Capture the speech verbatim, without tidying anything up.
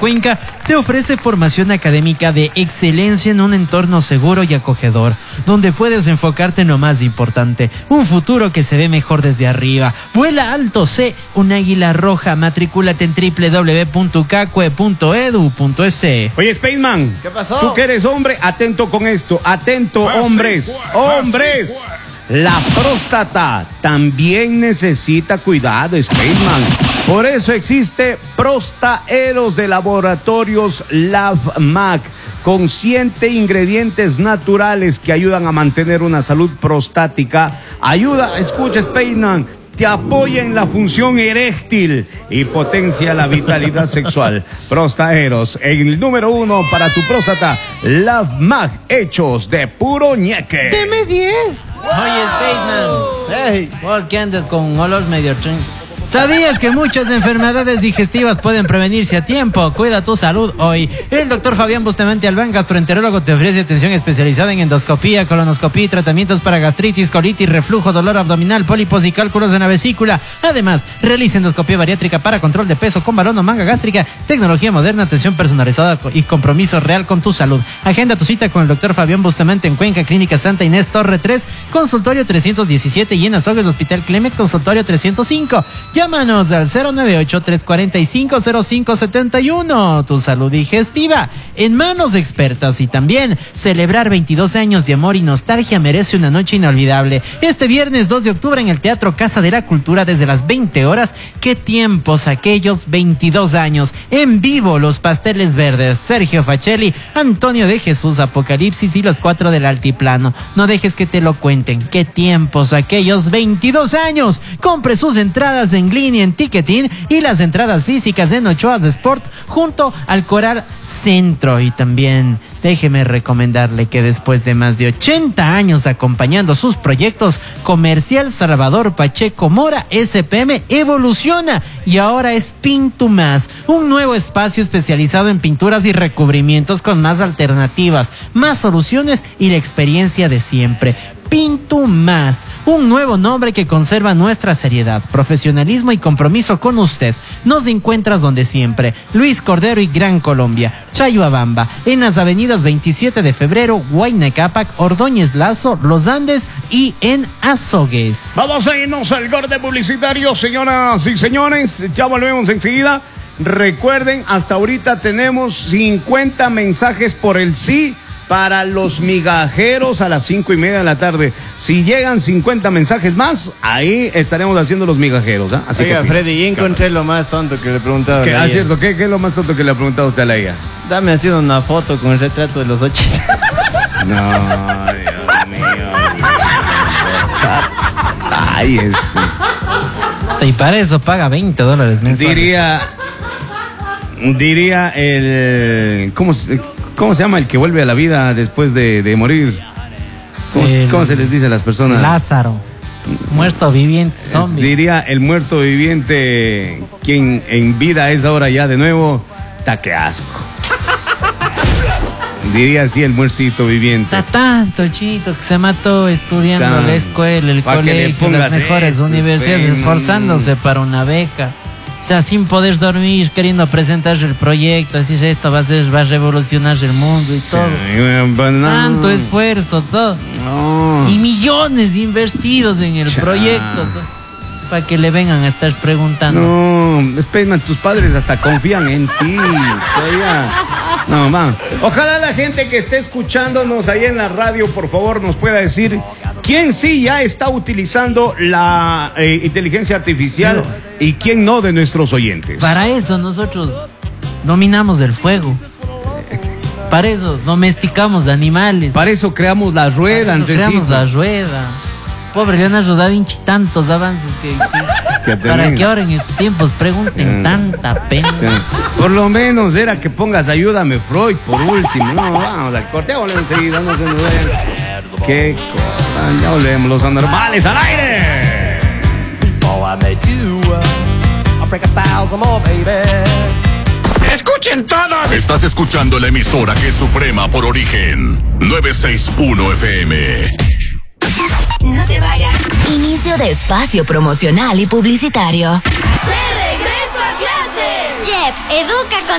Cuenca te ofrece formación académica de excelencia en un entorno seguro y acogedor, donde puedes enfocarte en lo más importante, un futuro que se ve mejor desde arriba. Vuela alto, sé un águila roja. Matricúlate en doble u doble u doble u punto cacue punto edu punto es. Oye, Spaceman, ¿qué pasó? Tú que eres hombre, atento con esto, atento, Así hombres, fue, hombres. así fue. La próstata también necesita cuidado, Spaceman. Por eso existe Prostaeros de Laboratorios LabMac, con siete ingredientes naturales que ayudan a mantener una salud prostática. Ayuda, escucha, Spaceman, te apoya en la función eréctil y potencia la vitalidad sexual. Prostaeros, el número uno para tu próstata. LabMac, hechos de puro ñeque. Deme diez. Oye, Spaceman, Hey. vos que andas con olor medio tren. ¿Sabías que muchas enfermedades digestivas pueden prevenirse a tiempo? Cuida tu salud hoy. El doctor Fabián Bustamante Albán, gastroenterólogo, te ofrece atención especializada en endoscopía, colonoscopía y tratamientos para gastritis, colitis, reflujo, dolor abdominal, pólipos y cálculos en la vesícula. Además, realiza endoscopía bariátrica para control de peso con balón o manga gástrica, tecnología moderna, atención personalizada y compromiso real con tu salud. Agenda tu cita con el doctor Fabián Bustamante en Cuenca, Clínica Santa Inés Torre tres, consultorio trescientos diecisiete, y en Azogues, Hospital Clemet, consultorio trescientos cinco. Llámanos al cero nueve ocho, tres cuatro cinco, cero cinco siete uno. Tu salud digestiva en manos expertas. Y también celebrar veintidós años de amor y nostalgia merece una noche inolvidable. Este viernes dos de octubre en el Teatro Casa de la Cultura desde las veinte horas. ¿Qué tiempos aquellos? veintidós años. En vivo, Los Pasteles Verdes, Sergio Facelli, Antonio de Jesús, Apocalipsis y Los Cuatro del Altiplano. No dejes que te lo cuenten. ¿Qué tiempos aquellos? veintidós años. Compre sus entradas en línea en Ticketing y las entradas físicas en Ochoas Sport junto al Coral Centro. Y también déjeme recomendarle que después de más de ochenta años acompañando sus proyectos, Comercial Salvador Pacheco Mora S P M evoluciona y ahora es Pintumás, un nuevo espacio especializado en pinturas y recubrimientos con más alternativas, más soluciones y la experiencia de siempre. Pintumás, un nuevo nombre que conserva nuestra seriedad, profesionalismo y compromiso con usted. Nos encuentras donde siempre, Luis Cordero y Gran Colombia, Chayhuabamba, en las avenidas veintisiete de febrero, Huayna Cápac, Ordóñez Lazo, Los Andes y en Azogues. Vamos a irnos al corte publicitario, señoras y señores. Ya volvemos enseguida. Recuerden, hasta ahorita tenemos cincuenta mensajes por el sí para los migajeros a las cinco y media de la tarde. Si llegan cincuenta mensajes más, ahí estaremos haciendo los migajeros, ¿eh? Así Oiga, que Freddy, yo encontré lo más tonto que le preguntaba. ¿Qué, ah, cierto, ¿qué, ¿qué es lo más tonto que le ha preguntado usted a la I A? Dame así una foto con el retrato de los ochenta. No, Dios mío. Ay, es... Y para eso paga veinte dólares mensuales. Diría... Diría el... ¿Cómo se, cómo se llama el que vuelve a la vida después de, de morir? ¿Cómo, el, ¿Cómo se les dice a las personas? Lázaro. Muerto viviente, zombie. Diría el muerto viviente, quien en vida es ahora ya de nuevo, ta que asco. Diría así el muertito viviente. Está tanto chito que se mató estudiando Tan, la escuela, el pa' que le colegio, las pongas mejores eso, universidades, Spen. esforzándose para una beca. O sea, sin poder dormir, queriendo presentar el proyecto, decir esto va a ser, va a revolucionar el mundo y todo. Sí, pues no. Tanto esfuerzo, todo. No. Y millones invertidos en el Cha. proyecto. Para que le vengan a estar preguntando. No, Spaceman, tus padres hasta confían en ti. Todavía. No, man. Ojalá la gente que esté escuchándonos ahí en la radio, por favor, nos pueda decir quién sí ya está utilizando la eh, inteligencia artificial y quién no de nuestros oyentes. Para eso nosotros dominamos el fuego. Para eso domesticamos animales. Para eso creamos la rueda, Para eso Andresito. creamos la rueda. Pobre Leonardo da Vinci, tantos avances que, que para que ahora en estos tiempos pregunten Mm. tanta pena. Por lo menos era que pongas ayúdame Freud por último. No, vamos al corte, ya volvemos enseguida, no se nos vayan. Qué cosa, ya volvemos, los anormales al aire. Escuchen todos. Estás escuchando la emisora que es suprema por origen. novecientos sesenta y uno F M. No te vayas. Inicio de espacio promocional y publicitario. ¡De regreso a clases! Jeff, educa con